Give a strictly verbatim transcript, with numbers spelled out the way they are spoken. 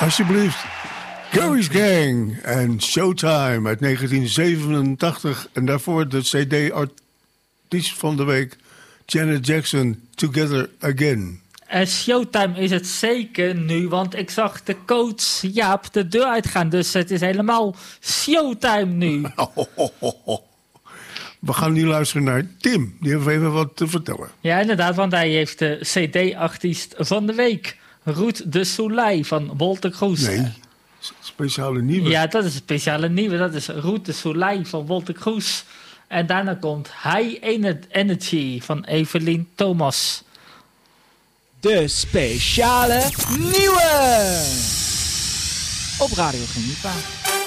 Alsjeblieft. Gary's Gang en Showtime uit negentien zevenentachtig. En daarvoor de C D-artiest van de week, Janet Jackson, Together Again. En Showtime is het zeker nu, want ik zag de coach Jaap de deur uitgaan. Dus het is helemaal Showtime nu. We gaan nu luisteren naar Tim. Die heeft even wat te vertellen. Ja, inderdaad, want hij heeft de C D-artiest van de week. Ruud de Soleil van Wolter Kroes. Nee, speciale nieuwe. Ja, dat is een speciale nieuwe. Dat is Ruud de Soleil van Wolter Kroes. En daarna komt High Energy van Evelien Thomas. De speciale nieuwe op Radio Genipa.